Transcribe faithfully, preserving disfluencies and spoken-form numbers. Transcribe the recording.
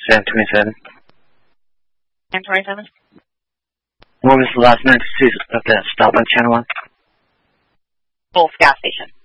Sam twenty-seven. Sam twenty-seven? What was the last notice of that stop on Channel one? Wolf gas station.